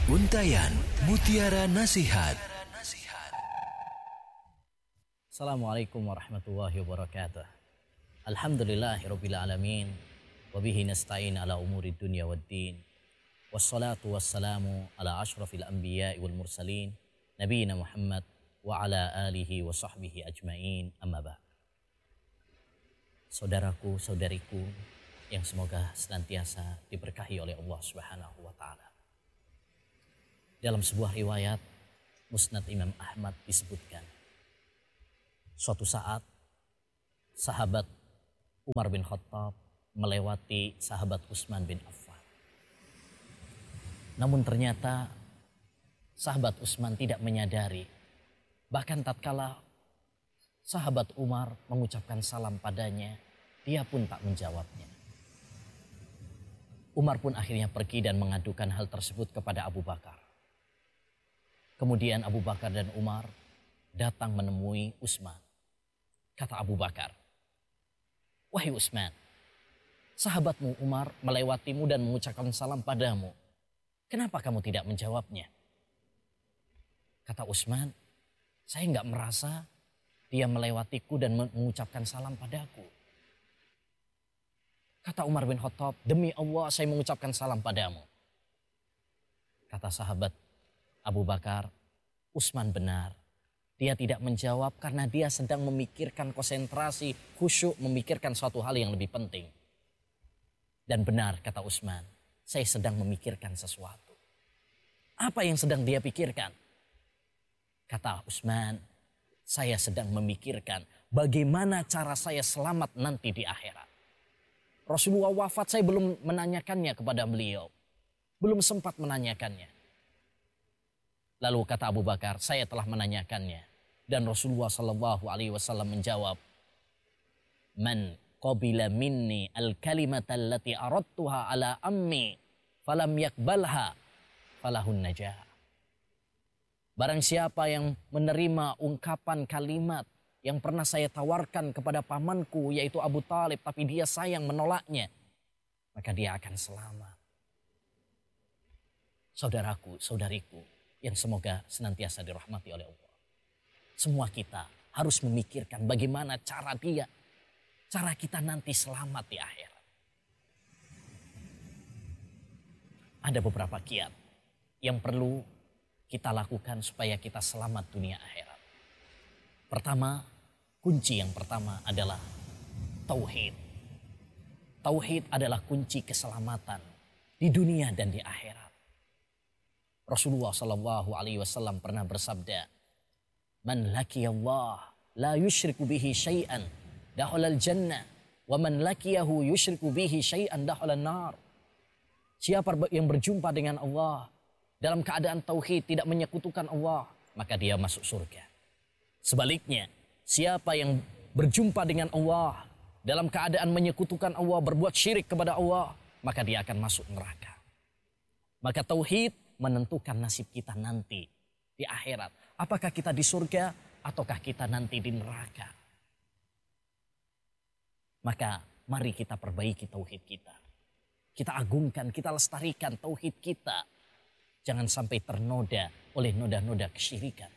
Untayan Mutiara Nasihat. Assalamualaikum warahmatullahi wabarakatuh. Alhamdulillahirabbil alamin wa bihi nasta'in ala umuri dunya waddin. Wassalatu wassalamu ala asyrafil anbiya'i wal mursalin nabiyina Muhammad wa ala alihi wa sahbihi ajmain, amma ba'd. Saudaraku, saudariku yang semoga senantiasa diberkahi oleh Allah Subhanahu wa taala. Dalam sebuah riwayat Musnad Imam Ahmad disebutkan, suatu saat sahabat Umar bin Khattab melewati sahabat Utsman bin Affan. Namun ternyata sahabat Utsman tidak menyadari, bahkan tatkala sahabat Umar mengucapkan salam padanya, dia pun tak menjawabnya. Umar pun akhirnya pergi dan mengadukan hal tersebut kepada Abu Bakar. Kemudian Abu Bakar dan Umar datang menemui Utsman. Kata Abu Bakar, "Wahai Utsman, sahabatmu Umar melewatimu dan mengucapkan salam padamu. Kenapa kamu tidak menjawabnya?" Kata Utsman, "Saya enggak merasa dia melewatiku dan mengucapkan salam padaku." Kata Umar bin Khattab, "Demi Allah saya mengucapkan salam padamu." Kata sahabat Abu Bakar, "Utsman benar. Dia tidak menjawab karena dia sedang memikirkan konsentrasi, khusyuk memikirkan suatu hal yang lebih penting." Dan benar kata Utsman, "Saya sedang memikirkan sesuatu." Apa yang sedang dia pikirkan? Kata Utsman, "Saya sedang memikirkan bagaimana cara saya selamat nanti di akhirat. Rasulullah wafat, saya belum menanyakannya kepada beliau. Belum sempat menanyakannya." Lalu kata Abu Bakar, "Saya telah menanyakannya." Dan Rasulullah SAW menjawab, "Man qabila minni al-kalimata allati aradtuha ala ammi falam yakbalha falahun najah." Barang siapa yang menerima ungkapan kalimat yang pernah saya tawarkan kepada pamanku yaitu Abu Thalib, tapi dia sayang menolaknya, maka dia akan selamat. Saudaraku, saudariku yang semoga senantiasa dirahmati oleh Allah, semua kita harus memikirkan bagaimana cara kita nanti selamat di akhirat. Ada beberapa kiat yang perlu kita lakukan supaya kita selamat dunia akhirat. Pertama, kunci yang pertama adalah tauhid. Tauhid adalah kunci keselamatan di dunia dan di akhirat. Rasulullah SAW pernah bersabda, "Man laqiyallah la yusyriku bihi syai'an dakhalal jannah wa man laqiyahu yusyriku bihi syai'an dakhalan nar." Siapa yang berjumpa dengan Allah dalam keadaan tauhid, tidak menyekutukan Allah, maka dia masuk surga. Sebaliknya, siapa yang berjumpa dengan Allah dalam keadaan menyekutukan Allah, berbuat syirik kepada Allah, maka dia akan masuk neraka. Maka tauhid menentukan nasib kita nanti di akhirat. Apakah kita di surga ataukah kita nanti di neraka. Maka mari kita perbaiki tauhid kita. Kita agungkan, kita lestarikan tauhid kita. Jangan sampai ternoda oleh noda-noda kesyirikan.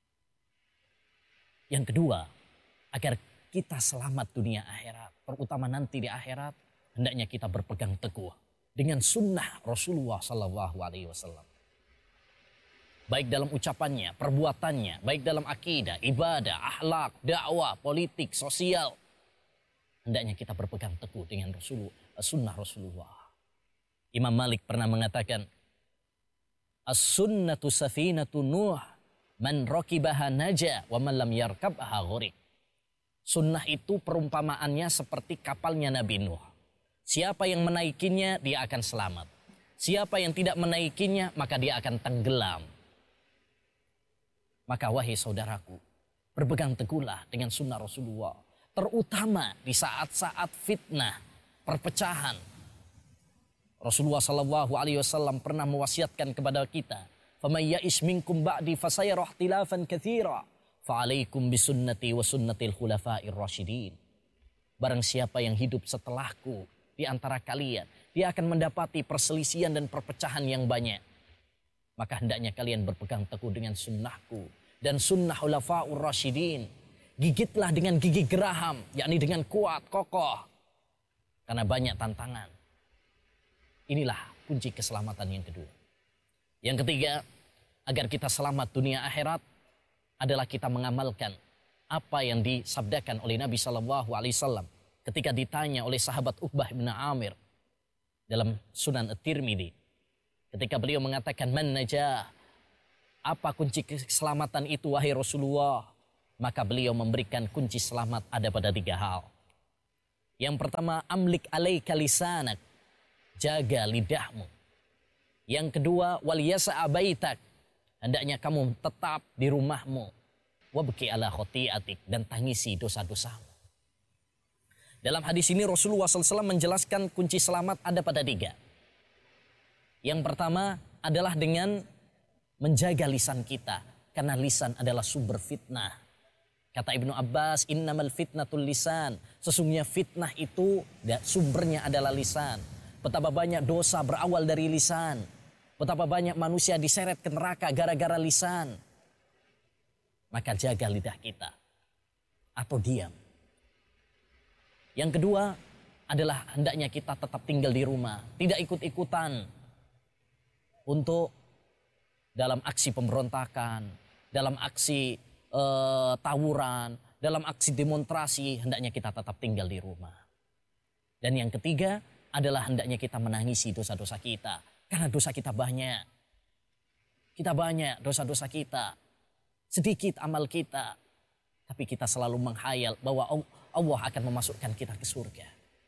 Yang kedua, agar kita selamat dunia akhirat, terutama nanti di akhirat, hendaknya kita berpegang teguh dengan sunnah Rasulullah SAW. Baik dalam ucapannya, perbuatannya, baik dalam akidah, ibadah, akhlak, dakwah, politik, sosial. Hendaknya kita berpegang teguh dengan sunnah Rasulullah. Imam Malik pernah mengatakan, "As-sunnatu safinatu Nuh, man rakibaha naja, wa man lam yarkabha gharik." Sunnah itu perumpamaannya seperti kapalnya Nabi Nuh. Siapa yang menaikinya, dia akan selamat. Siapa yang tidak menaikinya, maka dia akan tenggelam. Maka wahai saudaraku, berpegang teguhlah dengan sunnah Rasulullah. Terutama di saat-saat fitnah, perpecahan. Rasulullah SAW pernah mewasiatkan kepada kita, "Faman ya'ish minkum ba'di fasayara ikhtilafan katsira, fa'alaikum bisunnati wa sunnatil khulafa'ir rasyidin." Barang siapa yang hidup setelahku di antara kalian, dia akan mendapati perselisihan dan perpecahan yang banyak. maka hendaknya kalian berpegang teguh dengan sunnahku dan sunnah khulafaur rasyidin. Gigitlah dengan gigi geraham, yakni dengan kuat, kokoh. Karena banyak tantangan. Inilah kunci keselamatan yang kedua. Yang ketiga, agar kita selamat dunia akhirat adalah kita mengamalkan apa yang disabdakan oleh Nabi SAW ketika ditanya oleh sahabat Uqbah bin Amir dalam Sunan At-Tirmidzi. Ketika beliau mengatakan, man najah, apa kunci keselamatan itu wahai Rasulullah? Maka beliau memberikan kunci selamat ada pada 3 hal. Yang pertama, amlik alaika lisanak, jaga lidahmu. Yang kedua, wal yasa'a baitak, hendaknya kamu tetap di rumahmu. Wabki ala khoti'atik, dan tangisi dosa-dosamu. Dalam hadis ini Rasulullah SAW menjelaskan kunci selamat ada pada 3. Yang pertama adalah dengan menjaga lisan kita, karena lisan adalah sumber fitnah. Kata Ibnu Abbas, innamal fitnatul lisan. Sesungguhnya fitnah itu sumbernya adalah lisan. Betapa banyak dosa berawal dari lisan. Betapa banyak manusia diseret ke neraka gara-gara lisan. Maka jaga lidah kita. Atau diam. Yang kedua adalah hendaknya kita tetap tinggal di rumah. Tidak ikut-ikutan untuk dalam aksi pemberontakan, dalam aksi tawuran, dalam aksi demonstrasi, hendaknya kita tetap tinggal di rumah. Dan yang ketiga adalah hendaknya kita menangisi dosa-dosa kita. Karena dosa kita banyak. Kita banyak dosa-dosa kita. Sedikit amal kita. Tapi kita selalu menghayal bahwa Allah akan memasukkan kita ke surga.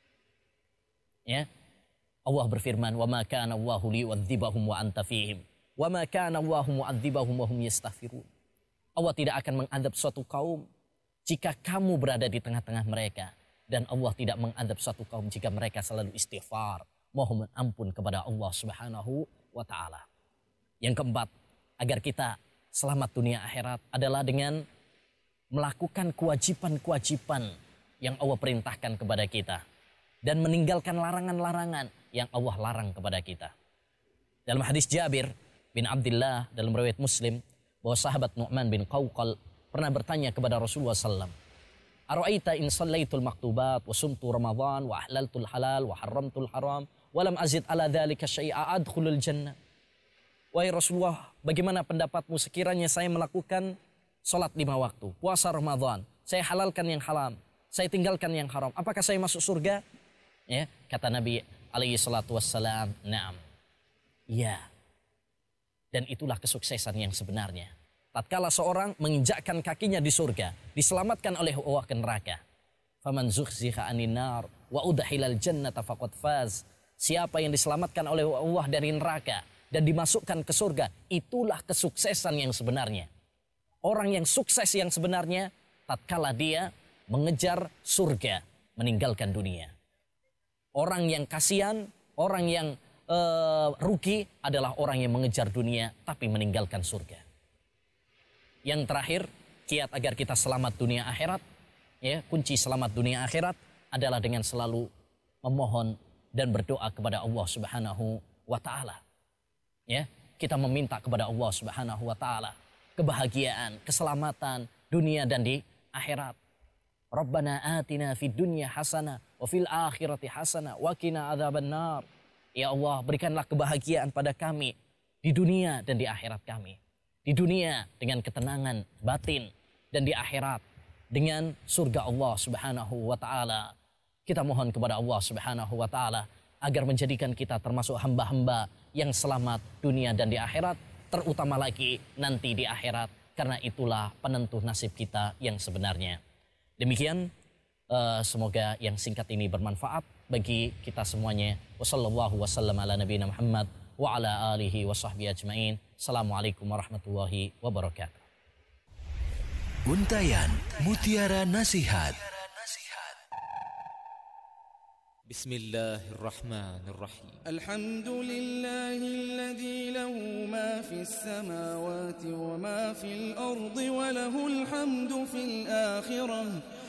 Ya. Allah berfirman, "Wa ma kana Allahu liyu'adzibahum wa anta fihim, wa ma kana Allahu mu'adzibahum wa hum yastaghfirun." Allah tidak akan mengadab suatu kaum jika kamu berada di tengah-tengah mereka. Dan Allah tidak mengadab suatu kaum jika mereka selalu istighfar, mohon ampun kepada Allah Subhanahu wa ta'ala. Yang keempat, agar kita selamat dunia akhirat adalah dengan melakukan kewajiban-kewajiban yang Allah perintahkan kepada kita. Dan meninggalkan larangan-larangan yang Allah larang kepada kita. Dalam hadis Jabir bin Abdullah dalam riwayat Muslim, bahwa sahabat Nu'man bin Qawqal pernah bertanya kepada Rasulullah SAW, Ara'aita in sallaitul maktubat wa sumtu Ramadan wa ahlaltul halal wa haramtul haram wa lam azid ala dhalika syai'a adkhulul jannah. Wahai Rasulullah, bagaimana pendapatmu sekiranya saya melakukan salat 5 waktu, puasa Ramadan, saya halalkan yang haram, saya tinggalkan yang haram, apakah saya masuk surga? Ya, kata Nabi alaihi salatu wassalam, na'am. Ya. Dan itulah kesuksesan yang sebenarnya. Tatkala seorang menginjakkan kakinya di surga, diselamatkan oleh Allah ke neraka. Faman zuhziha 'anil nar wa udkhilal jannata faqad faz. Siapa yang diselamatkan oleh Allah dari neraka dan dimasukkan ke surga, itulah kesuksesan yang sebenarnya. Orang yang sukses yang sebenarnya tatkala dia mengejar surga, meninggalkan dunia. Orang yang kasihan, orang yang rugi adalah orang yang mengejar dunia tapi meninggalkan surga. Yang terakhir, kiat agar kita selamat dunia akhirat, ya, kunci selamat dunia akhirat adalah dengan selalu memohon dan berdoa kepada Allah Subhanahu wa taala. Ya, kita meminta kepada Allah Subhanahu wa taala kebahagiaan, keselamatan dunia dan di akhirat. Rabbana atina fid dunya hasanah wa fil akhirati hasanah wa qina adzabannar. Ya Allah, berikanlah kebahagiaan pada kami di dunia dan di akhirat kami. Di dunia dengan ketenangan batin dan di akhirat dengan surga Allah Subhanahu wa taala. Kita mohon kepada Allah Subhanahu wa taala agar menjadikan kita termasuk hamba-hamba yang selamat dunia dan di akhirat, terutama lagi nanti di akhirat, karena itulah penentu nasib kita yang sebenarnya. Demikian, semoga yang singkat ini bermanfaat bagi kita semuanya. Wassallallahu wasallam ala nabiyina Muhammad wa ala alihi wa sahbihi ajma'in. Assalamualaikum warahmatullahi wabarakatuh. Untayan Mutiara Nasihat. Bismillahirrahmanirrahim. Alhamdulillahilladzi lahu ma fis samawati wa ma fil ardi wa lahul hamdu fil akhirah.